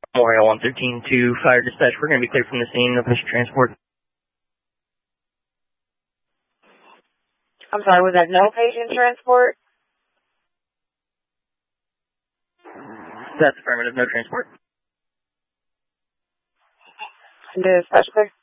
Memorial 113 to Fire Dispatch. We're going to be cleared from the scene. No patient transport. I'm sorry, was that no patient transport? That's affirmative. No transport. Dispatch clear.